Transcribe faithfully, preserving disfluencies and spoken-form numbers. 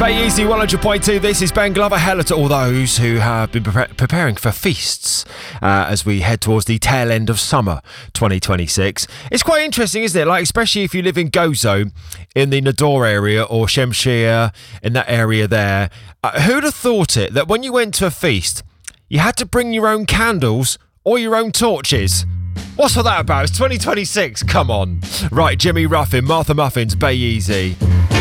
Bay Easy one hundred point two. This is Ben Glover. Hello to all those who have been pre- preparing for feasts uh, as we head towards the tail end of summer twenty twenty-six. It's quite interesting, isn't it? Like, especially if you live in Gozo, in the Nador area, or Shemshir, in that area there. Uh, who'd have thought it that when you went to a feast, you had to bring your own candles or your own torches? What's all that about? It's twenty twenty-six. Come on. Right, Jimmy Ruffin, Martha Muffins, Bay Easy.